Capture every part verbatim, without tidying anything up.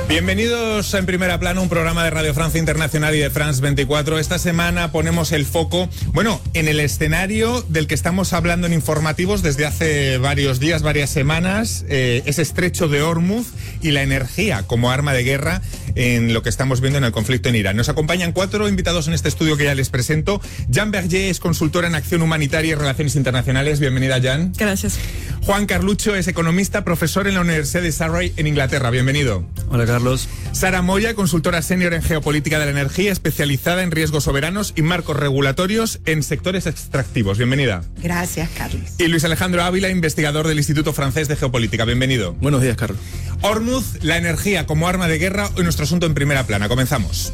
Bienvenidos a En Primera Plana, un programa de Radio Francia Internacional y de France veinticuatro. Esta semana ponemos el foco, bueno, en el escenario del que estamos hablando en informativos desde hace varios días, varias semanas, eh, ese estrecho de Hormuz y la energía como arma de guerra en lo que estamos viendo en el conflicto en Irán. Nos acompañan cuatro invitados en este estudio que ya les presento. Jean Berger es consultora en acción humanitaria y relaciones internacionales. Bienvenida, Jean. Gracias. Juan Carlucho es economista, profesor en la Universidad de Surrey en Inglaterra. Bienvenido. Hola, Carlos. Sara Moya, consultora senior en geopolítica de la energía, especializada en riesgos soberanos y marcos regulatorios en sectores extractivos. Bienvenida. Gracias, Carlos. Y Luis Alejandro Ávila, investigador del Instituto Francés de Geopolítica. Bienvenido. Buenos días, Carlos. Hormuz, la energía como arma de guerra, hoy nuestro asunto en Primera Plana. Comenzamos.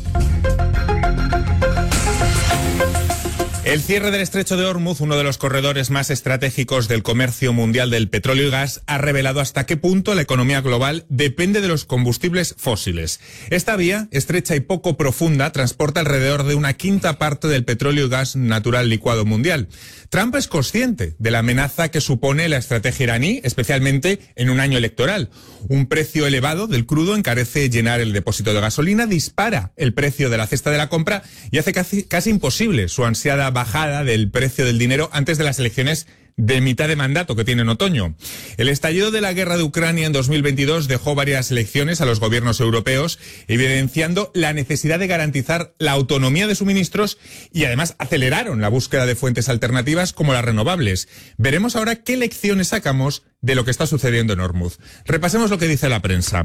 El cierre del estrecho de Hormuz, uno de los corredores más estratégicos del comercio mundial del petróleo y gas, ha revelado hasta qué punto la economía global depende de los combustibles fósiles. Esta vía, estrecha y poco profunda, transporta alrededor de una quinta parte del petróleo y gas natural licuado mundial. Trump es consciente de la amenaza que supone la estrategia iraní, especialmente en un año electoral. Un precio elevado del crudo encarece llenar el depósito de gasolina, dispara el precio de la cesta de la compra y hace casi, casi imposible su ansiada bajada del precio del dinero antes de las elecciones de mitad de mandato que tiene en otoño. El estallido de la guerra de Ucrania en dos mil veintidós dejó varias lecciones a los gobiernos europeos, evidenciando la necesidad de garantizar la autonomía de suministros y además aceleraron la búsqueda de fuentes alternativas como las renovables. Veremos ahora qué lecciones sacamos de lo que está sucediendo en Hormuz. Repasemos lo que dice la prensa.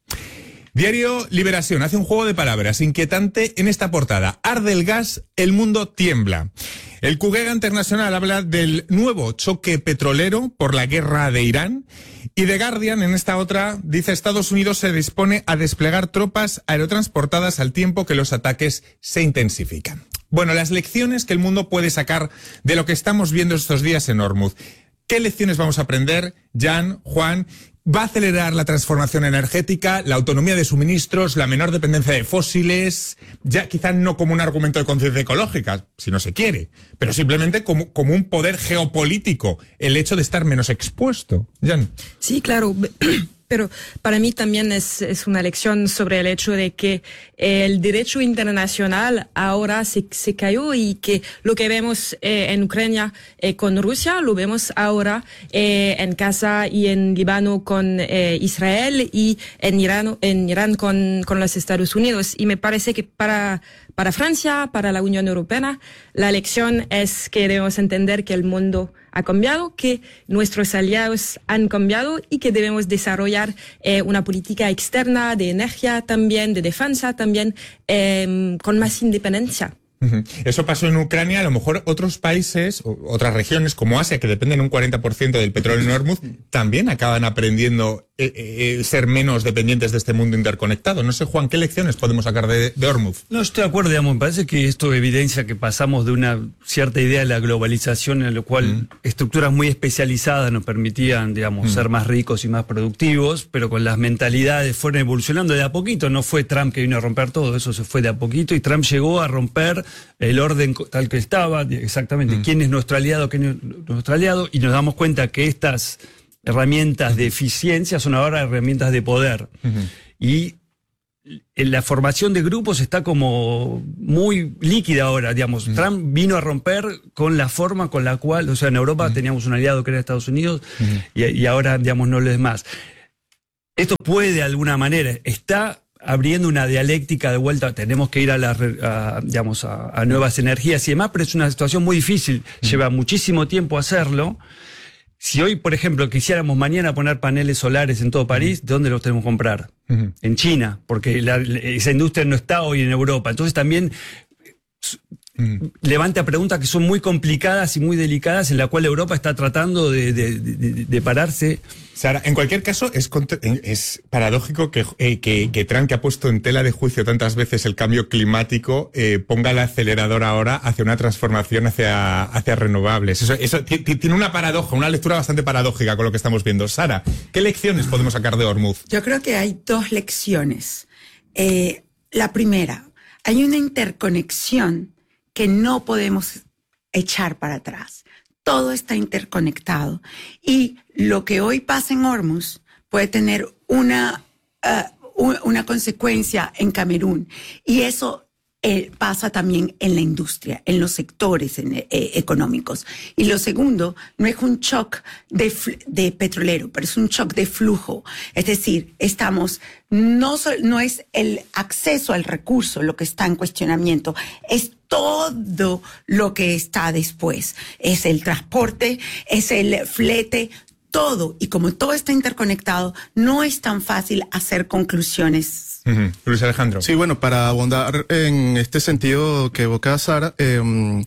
Diario Liberación hace un juego de palabras inquietante en esta portada. Arde el gas, el mundo tiembla. El Kuwait Internacional habla del nuevo choque petrolero por la guerra de Irán. Y The Guardian, en esta otra, dice Estados Unidos se dispone a desplegar tropas aerotransportadas al tiempo que los ataques se intensifican. Bueno, las lecciones que el mundo puede sacar de lo que estamos viendo estos días en Hormuz. ¿Qué lecciones vamos a aprender, Jan, Juan? ¿Va a acelerar la transformación energética, la autonomía de suministros, la menor dependencia de fósiles? Ya quizás no como un argumento de conciencia ecológica, si no se quiere, pero simplemente como, como un poder geopolítico, el hecho de estar menos expuesto. Jan. Sí, claro. Pero para mí también es, es una lección sobre el hecho de que el derecho internacional ahora se, se cayó y que lo que vemos eh, en Ucrania eh, con Rusia, lo vemos ahora eh, en Gaza y en Líbano con eh, Israel y en Irán, en Irán con, con los Estados Unidos. Y me parece que para, para Francia, para la Unión Europea, la lección es que debemos entender que el mundo ha cambiado, que nuestros aliados han cambiado y que debemos desarrollar eh, una política externa de energía también, de defensa también, eh, con más independencia. Eso pasó en Ucrania. A lo mejor otros países, otras regiones como Asia, que dependen un cuarenta por ciento del petróleo en Hormuz, también acaban aprendiendo eh, eh, ser menos dependientes de este mundo interconectado. No sé, Juan, ¿qué lecciones podemos sacar de, de Hormuz? No, estoy de acuerdo, digamos, me parece que esto evidencia que pasamos de una cierta idea de la globalización en la cual mm. estructuras muy especializadas nos permitían, digamos, mm. ser más ricos y más productivos, pero con las mentalidades fueron evolucionando de a poquito. No fue Trump que vino a romper todo, eso se fue de a poquito y Trump llegó a romper el orden tal que estaba, exactamente, mm. quién es nuestro aliado, quién es nuestro aliado, y nos damos cuenta que estas herramientas de eficiencia son ahora herramientas de poder. Uh-huh. Y en la formación de grupos está como muy líquida ahora, digamos. Uh-huh. Trump vino a romper con la forma con la cual, o sea, en Europa uh-huh. teníamos un aliado que era Estados Unidos, uh-huh. y, y ahora, digamos, no lo es más. Esto puede, de alguna manera, está abriendo una dialéctica de vuelta, tenemos que ir a, la, a, digamos, a, a nuevas energías y demás, pero es una situación muy difícil, uh-huh. lleva muchísimo tiempo hacerlo. Si hoy, por ejemplo, quisiéramos mañana poner paneles solares en todo París, ¿de dónde los tenemos que comprar? Uh-huh. En China, porque la, esa industria no está hoy en Europa. Entonces también uh-huh. levanta preguntas que son muy complicadas y muy delicadas, en la cual Europa está tratando de, de, de, de pararse. Sara, en cualquier caso, es, es paradójico que, eh, que, que Trump, que ha puesto en tela de juicio tantas veces el cambio climático, eh, ponga el acelerador ahora hacia una transformación hacia, hacia renovables. Eso, eso tiene una paradoja, una lectura bastante paradójica con lo que estamos viendo. Sara, ¿qué lecciones podemos sacar de Hormuz? Yo creo que hay dos lecciones. Eh, la primera, hay una interconexión que no podemos echar para atrás. Todo está interconectado y lo que hoy pasa en Hormuz puede tener una, uh, un, una consecuencia en Camerún. Y eso Eh, pasa también en la industria, en los sectores en, eh, económicos. Y lo segundo, no es un shock de, de petrolero, pero es un shock de flujo. Es decir, estamos, no, so, no es el acceso al recurso lo que está en cuestionamiento, es todo lo que está después. Es el transporte, es el flete, todo. Y como todo está interconectado, no es tan fácil hacer conclusiones. Uh-huh. Luis Alejandro. Sí, bueno, para abundar en este sentido que evoca Sara, eh,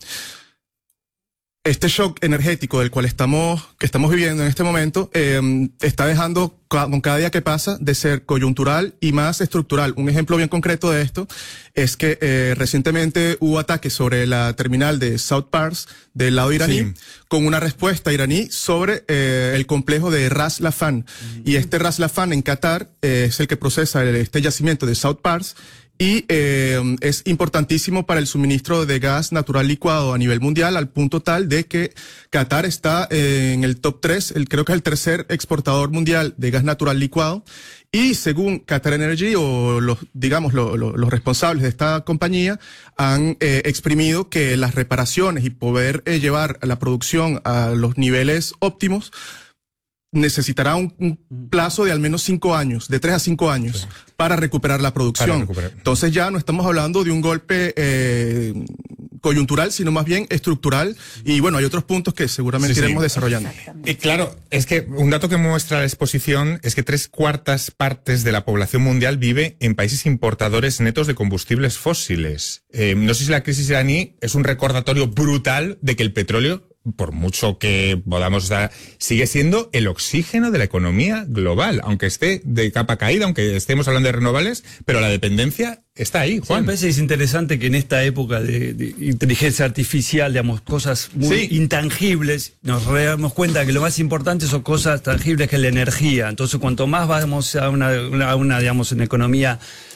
este shock energético del cual estamos, que estamos viviendo en este momento, eh, está dejando con cada día que pasa de ser coyuntural y más estructural. Un ejemplo bien concreto de esto es que eh, recientemente hubo ataques sobre la terminal de South Pars del lado iraní, sí, con una respuesta iraní sobre eh, el complejo de Ras Laffan. Mm-hmm. Y este Ras Laffan en Qatar eh, es el que procesa este yacimiento de South Pars. Y eh, es importantísimo para el suministro de gas natural licuado a nivel mundial, al punto tal de que Qatar está eh, en el top tres, el, creo que es el tercer exportador mundial de gas natural licuado. Y según Qatar Energy, o los, digamos, lo, lo, los responsables de esta compañía, han eh, exprimido que las reparaciones y poder eh, llevar la producción a los niveles óptimos necesitará un, un plazo de al menos cinco años, de tres a cinco años, sí, para recuperar la producción. Recuperar. Entonces ya no estamos hablando de un golpe eh, coyuntural, sino más bien estructural. Y bueno, hay otros puntos que seguramente sí, iremos sí. desarrollando. Y claro, es que un dato que muestra la exposición es que tres cuartas partes de la población mundial vive en países importadores netos de combustibles fósiles. Eh, no sé si la crisis iraní es un recordatorio brutal de que el petróleo, por mucho que podamos dar, sigue siendo el oxígeno de la economía global, aunque esté de capa caída, aunque estemos hablando de renovables, pero la dependencia está ahí, Juan. Sí, me parece que es interesante que en esta época de, de inteligencia artificial, digamos, cosas muy sí. intangibles, nos damos cuenta que lo más importante son cosas tangibles que la energía. Entonces, cuanto más vamos a una, una, una digamos, una economía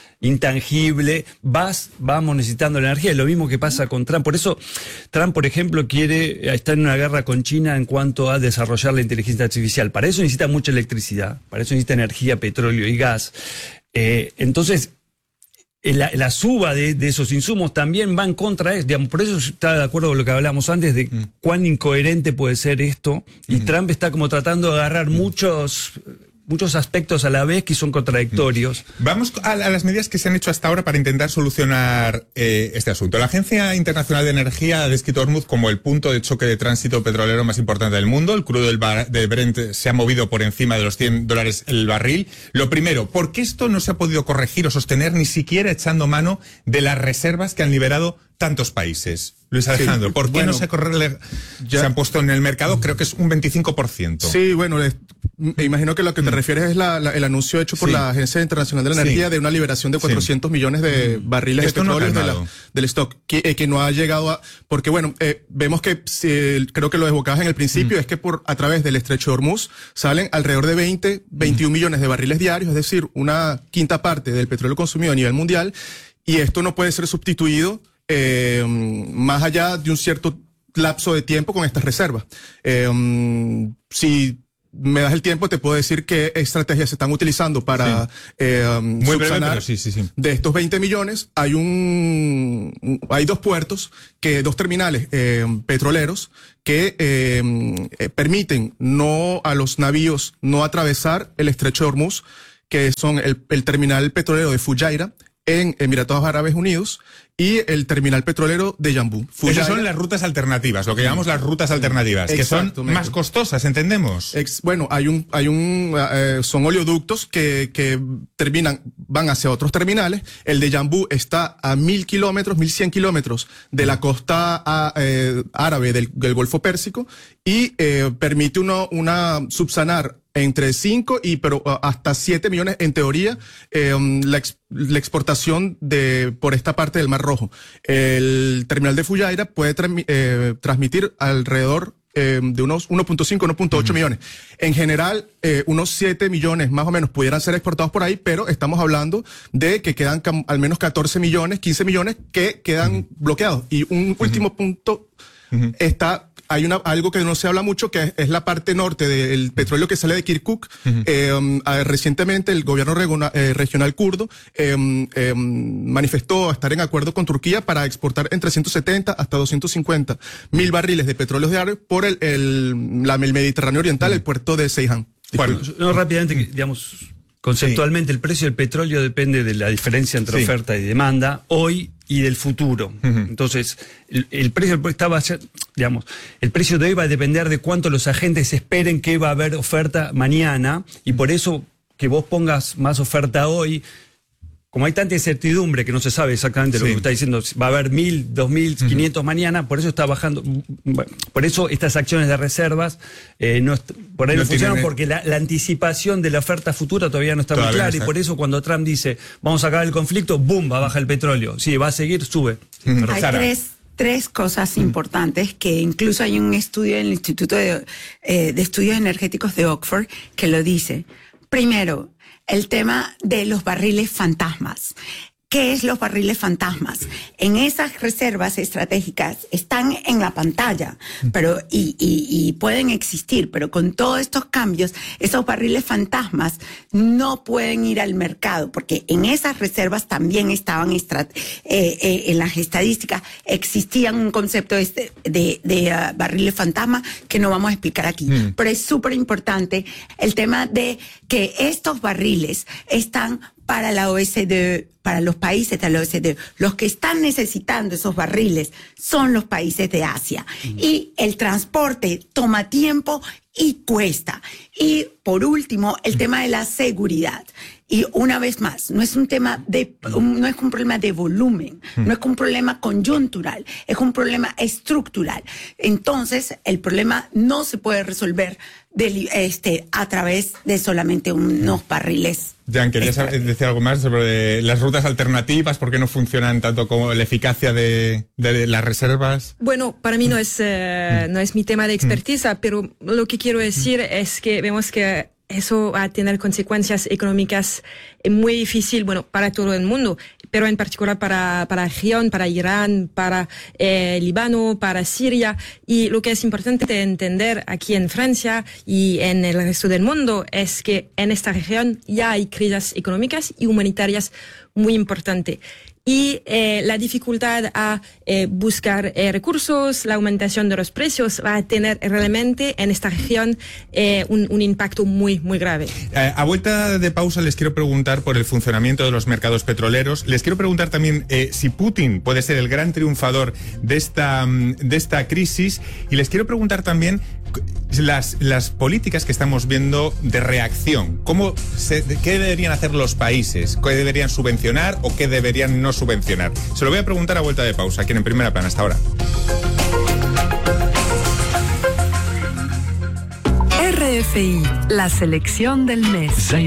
intangible, vas, vamos necesitando la energía. Es lo mismo que pasa con Trump. Por eso, Trump, por ejemplo, quiere estar en una guerra con China en cuanto a desarrollar la inteligencia artificial. Para eso necesita mucha electricidad, para eso necesita energía, petróleo y gas. Eh, entonces, la, la suba de, de esos insumos también va en contra de eso. Digamos, por eso está de acuerdo con lo que hablábamos antes de mm. cuán incoherente puede ser esto. Y mm. Trump está como tratando de agarrar mm. muchos... muchos aspectos a la vez que son contradictorios. Vamos a, a las medidas que se han hecho hasta ahora para intentar solucionar eh, este asunto. La Agencia Internacional de Energía ha descrito Hormuz como el punto de choque de tránsito petrolero más importante del mundo. El crudo del bar, de Brent se ha movido por encima de los cien dólares el barril. Lo primero, ¿por qué esto no se ha podido corregir o sostener ni siquiera echando mano de las reservas que han liberado tantos países? Luis Alejandro, sí, ¿por qué bueno, no se, corre, ya, se han puesto en el mercado? Creo que es un veinticinco por ciento. Sí, bueno, les, me imagino que lo que te mm. refieres es la, la, el anuncio hecho por sí. la Agencia Internacional de la Energía sí. de una liberación de cuatrocientos sí. millones de barriles Esto de petróleo no de la, del stock, que, eh, que no ha llegado a... Porque bueno, eh, vemos que, si, creo que lo desbocabas en el principio, mm. es que por a través del estrecho de Hormuz salen alrededor de veinte, veintiún mm. millones de barriles diarios, es decir, una quinta parte del petróleo consumido a nivel mundial, y esto no puede ser sustituido Eh, más allá de un cierto lapso de tiempo con estas reservas. Eh, um, si me das el tiempo, te puedo decir qué estrategias se están utilizando para sí. eh, um, Muy subsanar breve, sí, sí, sí. de estos veinte millones. Hay un, hay dos puertos, que dos terminales eh, petroleros que eh, eh, permiten no a los navíos no atravesar el estrecho de Hormuz, que son el, el terminal petrolero de Fujairah en Emiratos Árabes Unidos y el terminal petrolero de Yanbu. Esas son las rutas alternativas, lo que llamamos las rutas alternativas, que son más costosas, ¿entendemos? Ex, bueno, hay un, hay un, eh, son oleoductos que, que terminan, van hacia otros terminales. El de Yanbu está a mil kilómetros, mil cien kilómetros de la costa a, eh, árabe del, del Golfo Pérsico y eh, permite uno, una subsanar entre cinco y pero hasta siete millones en teoría eh, la, ex, la exportación de por esta parte del Mar Rojo. El terminal de Fujairah puede tra eh, transmitir alrededor eh, de unos uno punto cinco, uno punto ocho uh-huh. millones. En general, eh, unos siete millones más o menos pudieran ser exportados por ahí, pero estamos hablando de que quedan al menos catorce millones, quince millones que quedan uh-huh. bloqueados. Y un uh-huh. último punto uh-huh. está hay una, algo que no se habla mucho, que es, es la parte norte del petróleo que sale de Kirkuk. Uh-huh. eh, um, recientemente el gobierno regona, eh, regional kurdo eh, eh, manifestó estar en acuerdo con Turquía para exportar entre ciento setenta hasta doscientos cincuenta mil barriles de petróleo diarios por el, el, la, el Mediterráneo Oriental, uh-huh. el puerto de Ceyhan. Bueno, no, rápidamente, digamos, conceptualmente sí. El precio del petróleo depende de la diferencia entre sí. oferta y demanda hoy y del futuro. Uh-huh. Entonces, el, el precio estaba, digamos, el precio de hoy va a depender de cuánto los agentes esperen que va a haber oferta mañana, y por eso que vos pongas más oferta hoy, como hay tanta incertidumbre que no se sabe exactamente lo sí. que está diciendo, va a haber mil, dos mil, uh-huh. quinientos mañana, por eso está bajando. Por eso estas acciones de reservas eh, no por ahí no, no funcionan, tienen... porque la, la anticipación de la oferta futura todavía no está todavía muy clara, no está. Y por eso cuando Trump dice vamos a acabar el conflicto, boom, va a bajar el petróleo. Sí, va a seguir, sube. Uh-huh. Hay tres, tres cosas uh-huh. importantes que incluso hay un estudio en el Instituto de, eh, de Estudios Energéticos de Oxford que lo dice. Primero, el tema de los barriles fantasmas. ¿Qué es los barriles fantasmas? En esas reservas estratégicas están en la pantalla, pero y, y, y pueden existir, pero con todos estos cambios, esos barriles fantasmas no pueden ir al mercado, porque en esas reservas también estaban estrat- eh, eh, en las estadísticas existían un concepto de, de, de uh, barriles fantasmas que no vamos a explicar aquí, mm. pero es súper importante el tema de que estos barriles están para la O E C D, para los países de la O E C D. Los que están necesitando esos barriles son los países de Asia. Uh-huh. Y el transporte toma tiempo y cuesta. Y por último, el uh-huh. tema de la seguridad. Y una vez más, no es un tema de, un, no es un problema de volumen, uh-huh. no es un problema coyuntural, es un problema estructural. Entonces, el problema no se puede resolver de, este, a través de solamente unos barriles. Jan, ¿querías decir algo más sobre las rutas alternativas? ¿Por qué no funcionan tanto como la eficacia de, de las reservas? Bueno, para mí no es, eh, no es mi tema de expertiza, pero lo que quiero decir es que vemos que eso va a tener consecuencias económicas muy difíciles, bueno, para todo el mundo, pero en particular para, para la región, para Irán, para eh, Líbano, para Siria. Y lo que es importante entender aquí en Francia y en el resto del mundo es que en esta región ya hay crisis económicas y humanitarias muy importantes. Y eh, la dificultad a eh, buscar eh, recursos, la aumentación de los precios va a tener realmente en esta región eh, un, un impacto muy, muy grave. Eh, a vuelta de pausa les quiero preguntar por el funcionamiento de los mercados petroleros. Les quiero preguntar también eh, si Putin puede ser el gran triunfador de esta, de esta crisis. Y les quiero preguntar también las, las políticas que estamos viendo de reacción. ¿Cómo se, ¿Qué deberían hacer los países? ¿Qué deberían subvencionar o qué deberían no subvencionar? Se lo voy a preguntar a vuelta de pausa, aquí en Primera Plana. Hasta ahora. R F I, la selección del mes.